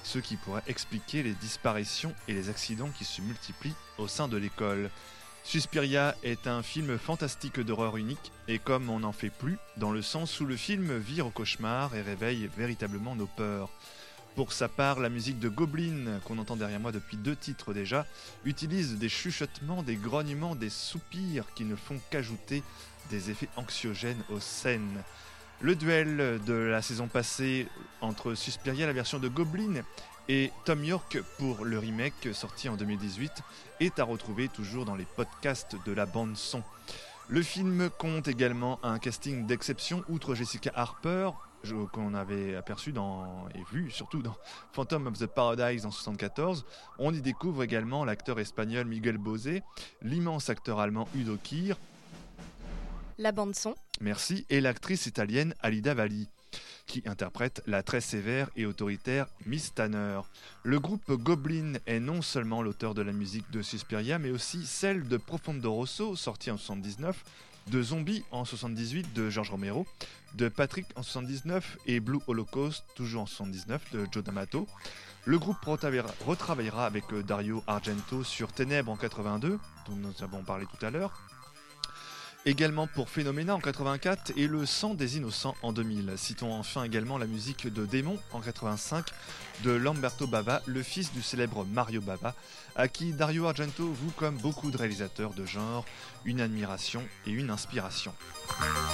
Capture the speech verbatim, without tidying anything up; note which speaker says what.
Speaker 1: ce qui pourrait expliquer les disparitions et les accidents qui se multiplient au sein de l'école. Suspiria est un film fantastique d'horreur unique, et comme on n'en fait plus, dans le sens où le film vire au cauchemar et réveille véritablement nos peurs. Pour sa part, la musique de Goblin, qu'on entend derrière moi depuis deux titres déjà, utilise des chuchotements, des grognements, des soupirs qui ne font qu'ajouter des effets anxiogènes aux scènes. Le duel de la saison passée entre Suspiria, la version de Goblin, et Thom Yorke pour le remake sorti en deux mille dix-huit est à retrouver toujours dans les podcasts de la bande son. Le film compte également un casting d'exception outre Jessica Harper, qu'on avait aperçu dans, et vu surtout dans Phantom of the Paradise en soixante-quatorze. On y découvre également l'acteur espagnol Miguel Bosé, l'immense acteur allemand Udo Kier,
Speaker 2: la bande son,
Speaker 1: merci, et l'actrice italienne Alida Valli, qui interprète la très sévère et autoritaire Miss Tanner. Le groupe Goblin est non seulement l'auteur de la musique de Suspiria, mais aussi celle de Profondo Rosso, sorti en soixante-dix-neuf, de Zombie en soixante-dix-huit de George Romero, de Patrick en soixante-dix-neuf et Blue Holocaust, toujours en soixante-dix-neuf, de Joe D'Amato. Le groupe retravaillera avec Dario Argento sur Ténèbres en quatre-vingt-deux, dont nous avons parlé tout à l'heure. Également pour Phénoména en quatre-vingt-quatre et Le Sang des Innocents en deux mille. Citons enfin également la musique de Démon en quatre-vingt-cinq de Lamberto Bava, le fils du célèbre Mario Bava, à qui Dario Argento voue, comme beaucoup de réalisateurs de genre, une admiration et une inspiration.